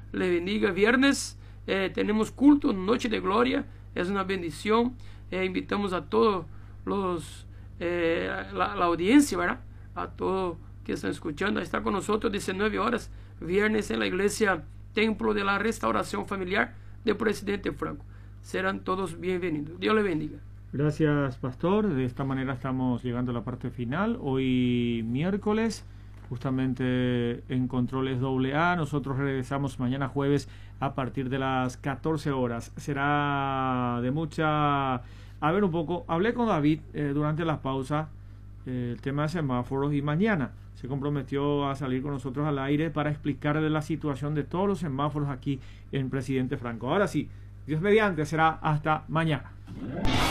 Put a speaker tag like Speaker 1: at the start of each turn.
Speaker 1: le bendiga. Viernes tenemos culto, Noche de Gloria, es una bendición. Invitamos a todos la audiencia, ¿verdad? A todos que están escuchando, está con nosotros 19 horas, viernes en la iglesia Templo de la Restauración Familiar de Presidente Franco. Serán todos bienvenidos. Dios le bendiga.
Speaker 2: Gracias, pastor. De esta manera estamos llegando a la parte final. Hoy miércoles, justamente en Controles AA. Nosotros regresamos mañana jueves a partir de las 14 horas. Será de mucha... A ver un poco, hablé con David durante la pausa, el tema de semáforos, y mañana se comprometió a salir con nosotros al aire para explicarle la situación de todos los semáforos aquí en Presidente Franco. Ahora sí, Dios mediante, será hasta mañana.